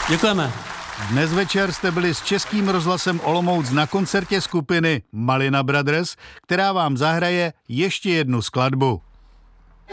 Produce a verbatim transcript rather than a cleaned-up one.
Děkujeme. Dnes večer jste byli s Českým rozhlasem Olomouc na koncertě skupiny Malina Brothers, která vám zahraje ještě jednu skladbu.